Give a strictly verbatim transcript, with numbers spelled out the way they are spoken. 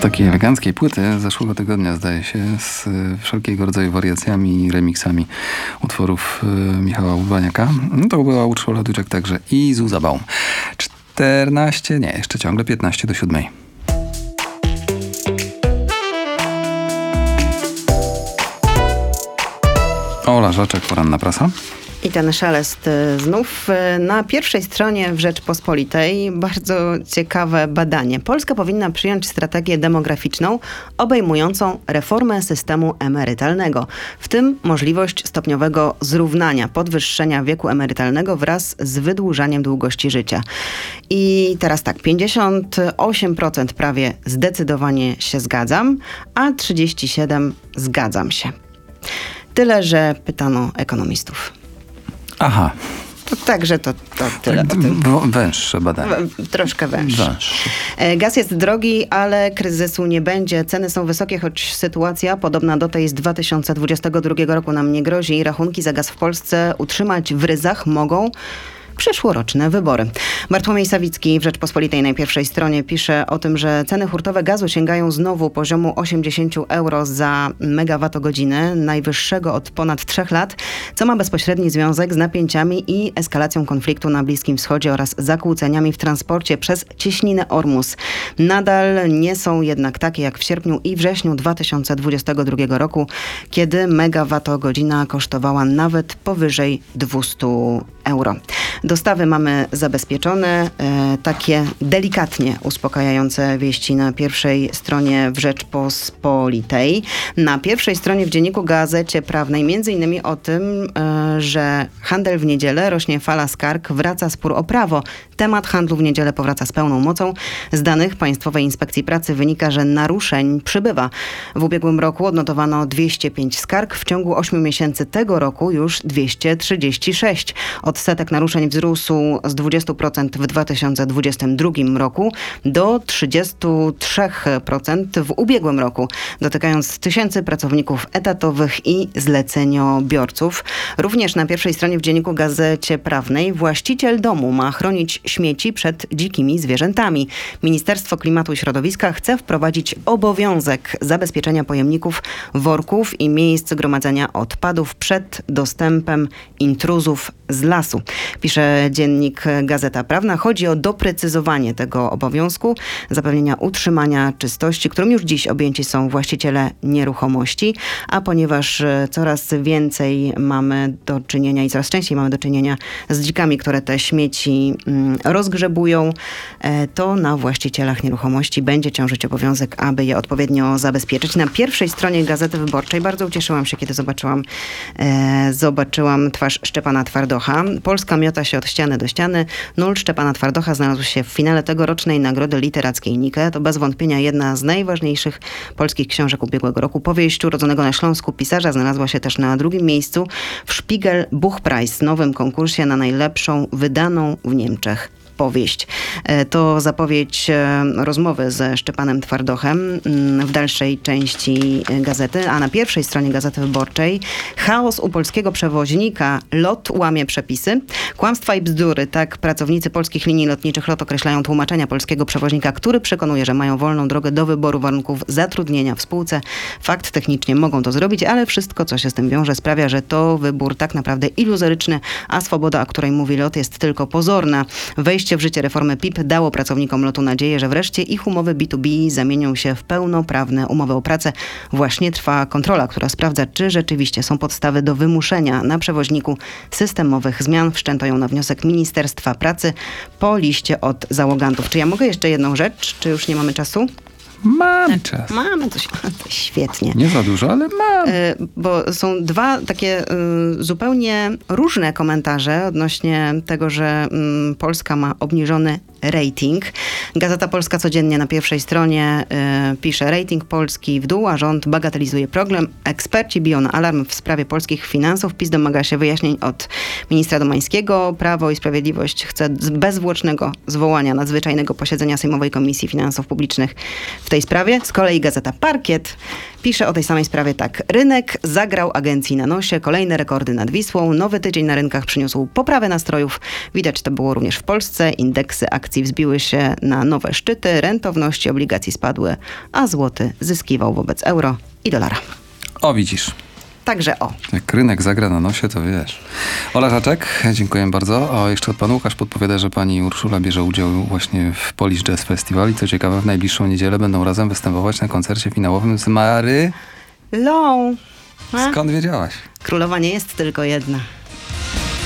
takiej eleganckiej płyty z zeszłego tygodnia, zdaje się, z wszelkiego rodzaju wariacjami i remixami utworów Michała Urbaniaka. No to była Urszula Duczek także i Zuza Baum. czternaście, nie, jeszcze ciągle piętnaście do siódmej. Ola Żaczek, poranna prasa. I ten szelest znów. Na pierwszej stronie w Rzeczpospolitej bardzo ciekawe badanie. Polska powinna przyjąć strategię demograficzną obejmującą reformę systemu emerytalnego, w tym możliwość stopniowego zrównania, podwyższenia wieku emerytalnego wraz z wydłużaniem długości życia. I teraz tak, pięćdziesiąt osiem procent prawie zdecydowanie się zgadzam, a trzydzieści siedem procent zgadzam się. Tyle, że pytano ekonomistów. Aha. To także to, to tyle tak, o tym. Węższe badanie. W, troszkę węższe. Węższe. Gaz jest drogi, ale kryzysu nie będzie. Ceny są wysokie, choć sytuacja podobna do tej z dwa tysiące dwudziestego drugiego roku nam nie grozi. Rachunki za gaz w Polsce utrzymać w ryzach mogą przyszłoroczne wybory. Bartłomiej Sawicki w Rzeczpospolitej na pierwszej stronie pisze o tym, że ceny hurtowe gazu sięgają znowu poziomu osiemdziesiąt euro za megawattogodzinę, najwyższego od ponad trzech lat, co ma bezpośredni związek z napięciami i eskalacją konfliktu na Bliskim Wschodzie oraz zakłóceniami w transporcie przez cieśninę Ormus. Nadal nie są jednak takie jak w sierpniu i wrześniu dwa tysiące dwudziestego drugiego roku, kiedy megawattogodzina kosztowała nawet powyżej dwieście euro. Dostawy mamy zabezpieczone, e, takie delikatnie uspokajające wieści na pierwszej stronie w Rzeczpospolitej. Na pierwszej stronie w Dzienniku Gazecie Prawnej między innymi o tym, e, że handel w niedzielę, rośnie fala skarg, wraca spór o prawo. Temat handlu w niedzielę powraca z pełną mocą. Z danych Państwowej Inspekcji Pracy wynika, że naruszeń przybywa. W ubiegłym roku odnotowano dwieście pięć skarg, w ciągu ośmiu miesięcy tego roku już dwieście trzydzieści sześć. Odsetek naruszeń wzrósł z dwudziestu procent w dwa tysiące dwudziestym drugim roku do trzydziestu trzech procent w ubiegłym roku, dotykając tysięcy pracowników etatowych i zleceniobiorców. Również na pierwszej stronie w Dzienniku Gazecie Prawnej właściciel domu ma chronić śmieci przed dzikimi zwierzętami. Ministerstwo Klimatu i Środowiska chce wprowadzić obowiązek zabezpieczenia pojemników, worków i miejsc gromadzenia odpadów przed dostępem intruzów z lasu. Pisze Dziennik Gazeta Prawna. Chodzi o doprecyzowanie tego obowiązku, zapewnienia utrzymania czystości, którym już dziś objęci są właściciele nieruchomości, a ponieważ coraz więcej mamy do czynienia i coraz częściej mamy do czynienia z dzikami, które te śmieci rozgrzebują, to na właścicielach nieruchomości będzie ciążyć obowiązek, aby je odpowiednio zabezpieczyć. Na pierwszej stronie Gazety Wyborczej bardzo ucieszyłam się, kiedy zobaczyłam, e, zobaczyłam twarz Szczepana Twardocha. Polska miota się od ściany do ściany. Nul Szczepana Twardocha znalazł się w finale tegorocznej Nagrody Literackiej Nike. To bez wątpienia jedna z najważniejszych polskich książek ubiegłego roku. Powieść urodzonego na Śląsku pisarza znalazła się też na drugim miejscu w Spiegel Buchpreis, nowym konkursie na najlepszą wydaną w Niemczech powieść. To zapowiedź rozmowy ze Szczepanem Twardochem w dalszej części gazety, a na pierwszej stronie Gazety Wyborczej chaos u polskiego przewoźnika. LOT łamie przepisy. Kłamstwa i bzdury. Tak pracownicy polskich linii lotniczych LOT określają tłumaczenia polskiego przewoźnika, który przekonuje, że mają wolną drogę do wyboru warunków zatrudnienia w spółce. Fakt, technicznie mogą to zrobić, ale wszystko, co się z tym wiąże, sprawia, że to wybór tak naprawdę iluzoryczny, a swoboda, o której mówi LOT, jest tylko pozorna. Wejście w życie reformy P I P dało pracownikom lotu nadzieję, że wreszcie ich umowy B dwa B zamienią się w pełnoprawne umowy o pracę. Właśnie trwa kontrola, która sprawdza, czy rzeczywiście są podstawy do wymuszenia na przewoźniku systemowych zmian. Wszczęto ją na wniosek Ministerstwa Pracy po liście od załogantów. Czy ja mogę jeszcze jedną rzecz? Czy już nie mamy czasu? Mamy czas. Mamy coś. To świetnie. Nie za dużo, ale mam. Y, bo są dwa takie y, zupełnie różne komentarze odnośnie tego, że y, Polska ma obniżony rating. Gazeta Polska codziennie na pierwszej stronie y, pisze: rating Polski w dół, a rząd bagatelizuje problem. Eksperci biją na alarm w sprawie polskich finansów. PiS domaga się wyjaśnień od ministra Domańskiego. Prawo i Sprawiedliwość chce bezzwłocznego zwołania nadzwyczajnego posiedzenia Sejmowej Komisji Finansów Publicznych w tej sprawie. Z kolei Gazeta Parkiet pisze o tej samej sprawie tak. Rynek zagrał agencji na nosie. Kolejne rekordy nad Wisłą. Nowy tydzień na rynkach przyniósł poprawę nastrojów. Widać to było również w Polsce. Indeksy akcji akcji wzbiły się na nowe szczyty, rentowności obligacji spadły, a złoty zyskiwał wobec euro i dolara. O, widzisz. Także o. Jak rynek zagra na nosie, to wiesz. Ola Żaczek, dziękuję bardzo. O, jeszcze pan Łukasz podpowiada, że pani Urszula bierze udział właśnie w Polish Jazz Festival i co ciekawe, w najbliższą niedzielę będą razem występować na koncercie finałowym z Mary. Lą. A? Skąd wiedziałaś? Królowa nie jest tylko jedna.